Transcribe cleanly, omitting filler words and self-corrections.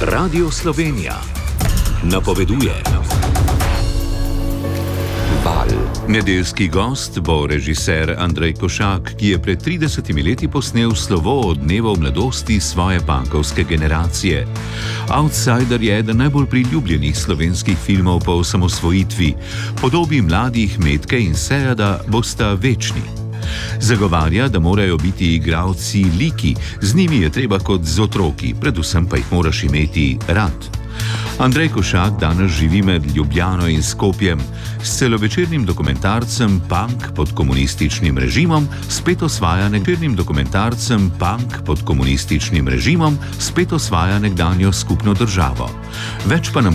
Radio Slovenija napoveduje. Val. Nedeljski gost bo režiser Andrej Košak, ki je pred 30 leti posnel Slovo od dnevov mladosti svoje punkovske generacije. Outsider je eden najbolj priljubljenih slovenskih filmov po osamosvojitvi. Podobi mladih Metke in Sejada bosta večni. Zagovarja, da morajo biti igralci liki, z njimi je treba kot z otroki, predvsem pa jih moraš imeti rad. Andrej Košak danes živi med Ljubljano in Skopjem. S celovečernim dokumentarcem Punk pod komunističnim režimom spet osvaja nekdanjo skupno državo. Več pa nam